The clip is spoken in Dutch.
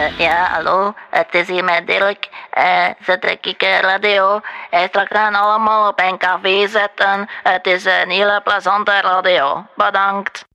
Ja, hallo, het is hier met Dirk. Ze trek ik radio. Straks gaan allemaal op een café zitten. Het is een hele plezante radio. Bedankt.